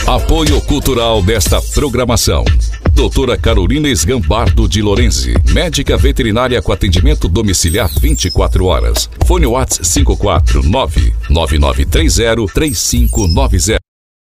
Apoio cultural desta programação: Doutora Carolina Esgambardo de Lorenzi, médica veterinária com atendimento domiciliar 24 horas. Fone WhatsApp 549-9930-3590.